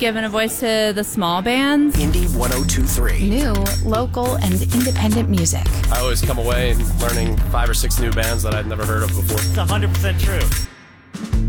Giving a voice to the small bands. Indie 102.3. New, local, and independent music. I always come away learning 5 or 6 new bands that I'd never heard of before. It's 100% true.